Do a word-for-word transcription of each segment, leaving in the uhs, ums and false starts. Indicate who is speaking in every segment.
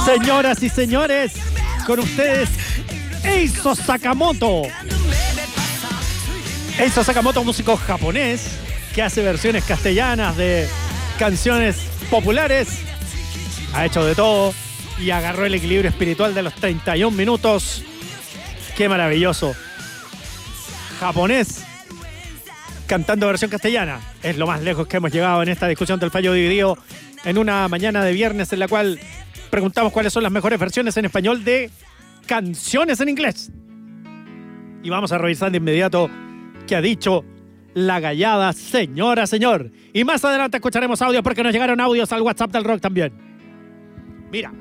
Speaker 1: Señoras y señores, con ustedes, Eizo Sakamoto. Eizo Sakamoto, músico japonés que hace versiones castellanas de canciones populares. Ha hecho de todo y agarró el equilibrio espiritual de los treinta y un minutos. ¡Qué maravilloso! Japonés cantando versión castellana. Es lo más lejos que hemos llegado en esta discusión del fallo dividido en una mañana de viernes en la cual preguntamos cuáles son las mejores versiones en español de canciones en inglés. Y vamos a revisar de inmediato qué ha dicho la gallada señora, señor. Y más adelante escucharemos audios porque nos llegaron audios al WhatsApp del rock también. Mira.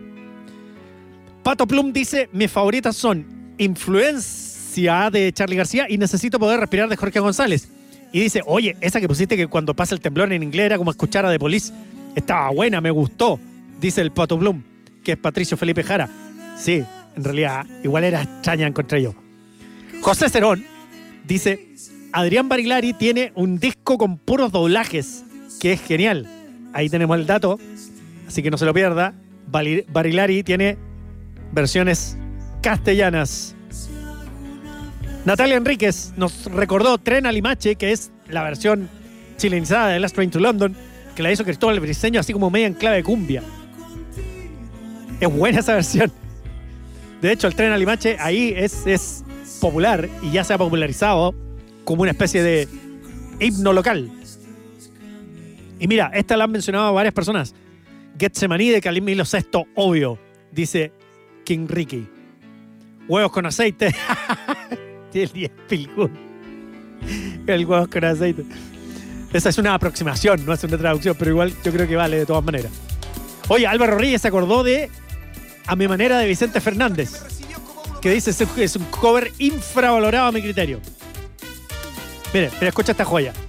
Speaker 1: Pato Plum dice, mis favoritas son Influencia de Charly García y Necesito Poder Respirar de Jorge González. Y dice, oye, esa que pusiste que cuando pasa el temblor en inglés era como escuchar a The Police. Estaba buena, me gustó. Dice el Pato Plum, que es Patricio Felipe Jara. Sí, en realidad, igual era extraña encontré yo. José Cerón dice, Adrián Barilari tiene un disco con puros doblajes, que es genial. Ahí tenemos el dato, así que no se lo pierda. Barilari tiene versiones castellanas. Natalia Enríquez nos recordó Tren a Limache, que es la versión chilenizada de Last Train to London, que la hizo Cristóbal Briseño así como media en clave de cumbia. Es buena esa versión. De hecho, el Tren a Limache ahí es, es popular y ya se ha popularizado como una especie de himno local. Y mira, esta la han mencionado varias personas. Getsemaní de Camilo Sesto, obvio, dice King Ricky. Huevos con aceite. El diez Pilgún. El huevos con aceite. Esa es una aproximación, no es una traducción, pero igual yo creo que vale de todas maneras. Oye, Álvaro Reyes se acordó de A mi manera de Vicente Fernández, que dice que es un cover infravalorado a mi criterio. Mire, pero escucha esta joya.